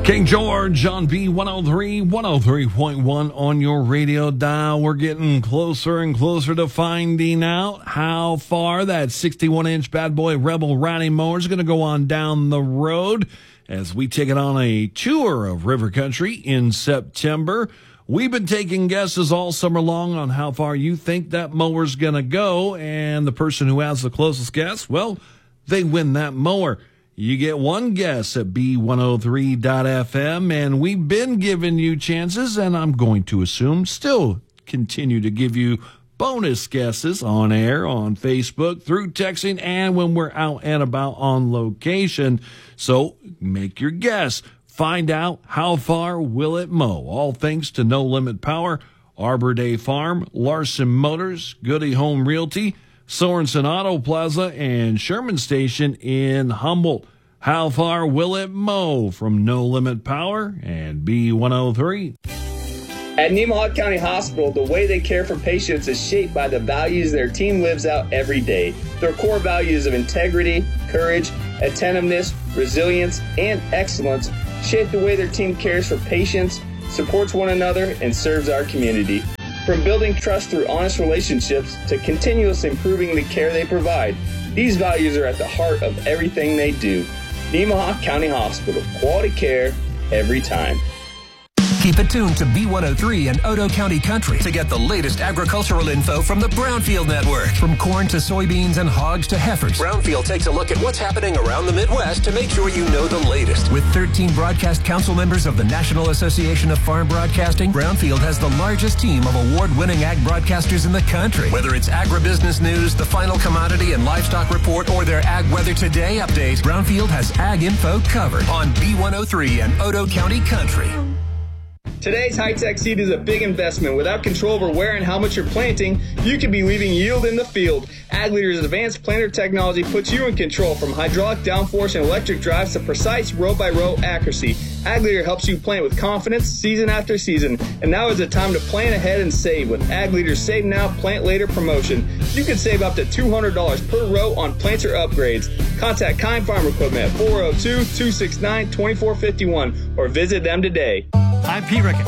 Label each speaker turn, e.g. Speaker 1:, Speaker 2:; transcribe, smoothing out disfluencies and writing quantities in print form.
Speaker 1: King George on B103, 103.1 on your radio dial. We're getting closer and closer to finding out how far that 61-inch bad boy Rebel riding mower is going to go on down the road as we take it on a tour of River Country in September. We've been taking guesses all summer long on how far you think that mower's going to go, and the person who has the closest guess, well, they win that mower. You get one guess at B103.FM, and we've been giving you chances, and I'm going to assume still continue to give you bonus guesses on air, on Facebook, through texting, and when we're out and about on location. So make your guess. Find out how far will it mow. All thanks to No Limit Power, Arbor Day Farm, Larson Motors, Goody Home Realty, Sorensen Auto Plaza, and Sherman Station in Humboldt. How far will it mow from No Limit Power and B103?
Speaker 2: At Nemaha County Hospital, the way they care for patients is shaped by the values their team lives out every day. Their core values of integrity, courage, attentiveness, resilience, and excellence shape the way their team cares for patients, supports one another, and serves our community. From building trust through honest relationships to continuously improving the care they provide, these values are at the heart of everything they do. Nemaha County Hospital, quality care every time.
Speaker 3: Keep it tuned to B103 and Otoe County Country to get the latest agricultural info from the Brownfield Network. From corn to soybeans and hogs to heifers, Brownfield takes a look at what's happening around the Midwest to make sure you know the latest. With 13 broadcast council members of the National Association of Farm Broadcasting, Brownfield has the largest team of award-winning ag broadcasters in the country. Whether it's agribusiness news, the final commodity and livestock report, or their Ag Weather Today update, Brownfield has ag info covered on B103 and Otoe County Country.
Speaker 2: Today's high-tech seed is a big investment. Without control over where and how much you're planting, you could be leaving yield in the field. Ag Leader's advanced planter technology puts you in control, from hydraulic downforce and electric drives to precise row-by-row accuracy. Ag Leader helps you plant with confidence season after season. And now is the time to plan ahead and save with Ag Leader's Save Now, Plant Later promotion. You can save up to $200 per row on planter upgrades. Contact Kind Farm Equipment at 402-269-2451 or visit them today.
Speaker 4: I'm Pete Rickett.